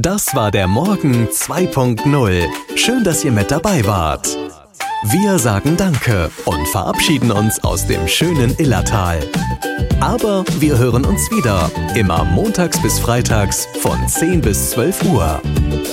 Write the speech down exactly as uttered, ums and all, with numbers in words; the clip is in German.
Das war der Morgen zwei Punkt null. Schön, dass ihr mit dabei wart. Wir sagen Danke und verabschieden uns aus dem schönen Illertal. Aber wir hören uns wieder, immer montags bis freitags von zehn bis zwölf Uhr.